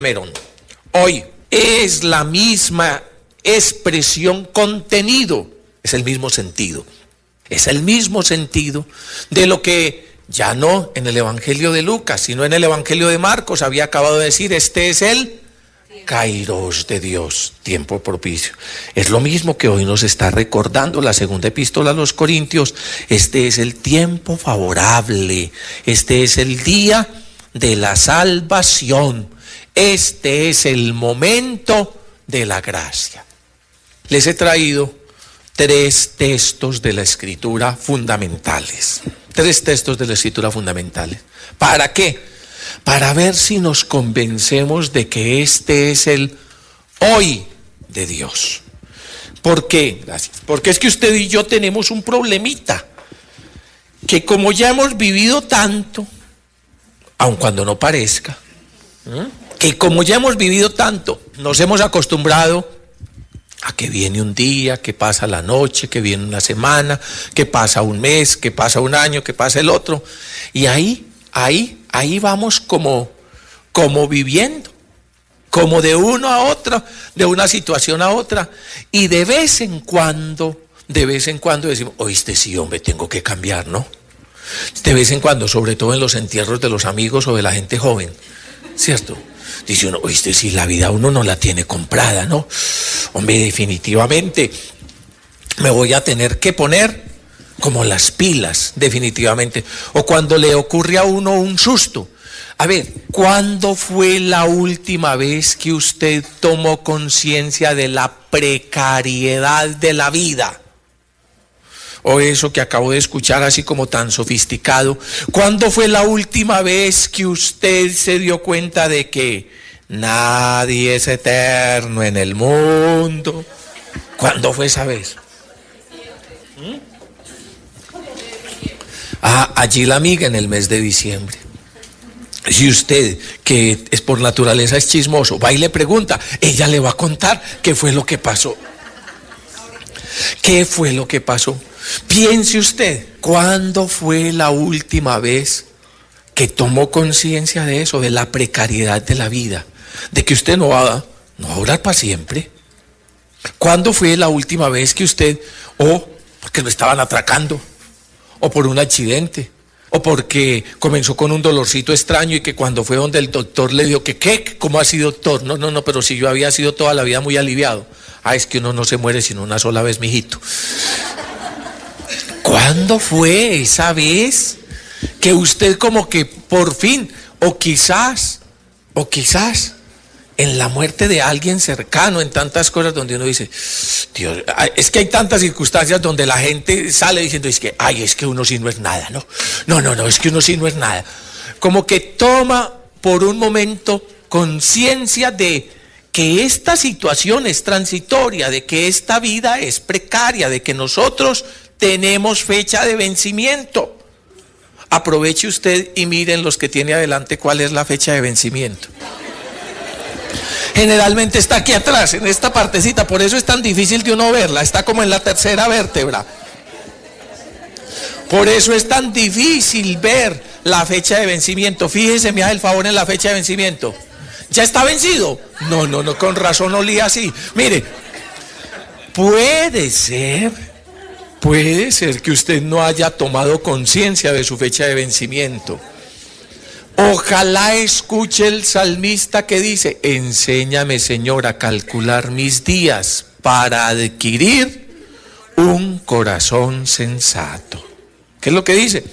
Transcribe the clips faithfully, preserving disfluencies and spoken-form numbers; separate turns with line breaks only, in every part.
Merón. Hoy es la misma expresión, contenido, es el mismo sentido, es el mismo sentido de lo que ya no en el Evangelio de Lucas, sino en el Evangelio de Marcos había acabado de decir: este es el Kairos de Dios, tiempo propicio. Es lo mismo que hoy nos está recordando la segunda epístola a los Corintios. Este es el tiempo favorable, este es el día de la salvación, este es el momento de la gracia. Les he traído tres textos de la Escritura fundamentales, tres textos de la Escritura fundamentales. ¿Para qué? Para ver si nos convencemos de que este es el hoy de Dios. ¿Por qué? Gracias. Porque es que usted y yo tenemos un problemita, que como ya hemos vivido tanto, aun cuando no parezca, ¿eh? que como ya hemos vivido tanto, nos hemos acostumbrado a que viene un día, que pasa la noche, que viene una semana, que pasa un mes, que pasa un año, que pasa el otro, y ahí, ahí, ahí vamos como, como viviendo, como de uno a otro, de una situación a otra, y de vez en cuando, de vez en cuando decimos: oíste, sí, hombre, tengo que cambiar, ¿no? De vez en cuando, sobre todo en los entierros de los amigos o de la gente joven, ¿cierto? Dice uno: oíste, si la vida uno no la tiene comprada, ¿no? Hombre, definitivamente me voy a tener que poner como las pilas, definitivamente. O cuando le ocurre a uno un susto. A ver, ¿cuándo fue la última vez que usted tomó conciencia de la precariedad de la vida? O eso que acabo de escuchar así como tan sofisticado. ¿Cuándo fue la última vez que usted se dio cuenta de que nadie es eterno en el mundo? ¿Cuándo fue esa vez? ¿Mm? Ah, allí la amiga en el mes de diciembre. Si usted, que es por naturaleza es chismoso, va y le pregunta, ella le va a contar qué fue lo que pasó. ¿Qué fue lo que pasó? Piense usted, ¿cuándo fue la última vez que tomó conciencia de eso, de la precariedad de la vida, de que usted no va, no va a durar para siempre? ¿Cuándo fue la última vez que usted, o porque lo estaban atracando, o por un accidente, o porque comenzó con un dolorcito extraño y que cuando fue donde el doctor le dijo que qué, ¿cómo así, doctor? No, no, no, pero si yo había sido toda la vida muy aliviado. Ah, es que uno no se muere sino una sola vez, mijito. ¿Cuándo fue esa vez que usted como que por fin, o quizás, o quizás en la muerte de alguien cercano, en tantas cosas donde uno dice, Dios, es que hay tantas circunstancias donde la gente sale diciendo, es que, ay, es que uno sí no es nada, ¿no? No, no, no, es que uno sí no es nada. Como que toma por un momento conciencia de que esta situación es transitoria, de que esta vida es precaria, de que nosotros tenemos fecha de vencimiento. Aproveche usted y miren los que tiene adelante cuál es la fecha de vencimiento. Generalmente está aquí atrás, en esta partecita, por eso es tan difícil de uno verla, está como en la tercera vértebra. Por eso es tan difícil ver la fecha de vencimiento. Fíjese, me hace el favor en la fecha de vencimiento. ¿Ya está vencido? No, no, no, con razón olía así. Mire, puede ser, puede ser que usted no haya tomado conciencia de su fecha de vencimiento. Ojalá escuche el salmista que dice: enséñame, Señor, a calcular mis días para adquirir un corazón sensato. ¿Qué es lo que dice?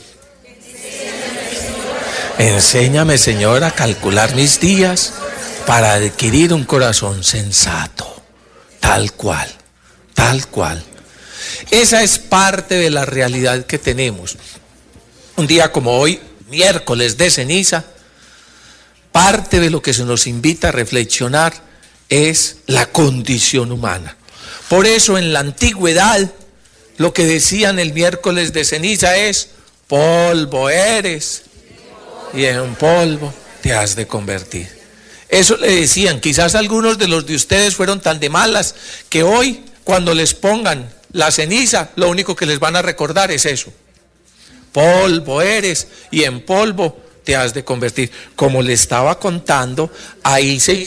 Enséñame, Señor, a calcular mis días para adquirir un corazón sensato. Tal cual, tal cual. Esa es parte de la realidad que tenemos. Un día como hoy, miércoles de ceniza, parte de lo que se nos invita a reflexionar es la condición humana. Por eso en la antigüedad lo que decían el miércoles de ceniza es: polvo eres y en polvo te has de convertir. Eso le decían. Quizás algunos de los de ustedes fueron tan de malas que hoy, cuando les pongan la ceniza, lo único que les van a recordar es eso: polvo eres y en polvo te has de convertir. Como le estaba contando, ahí se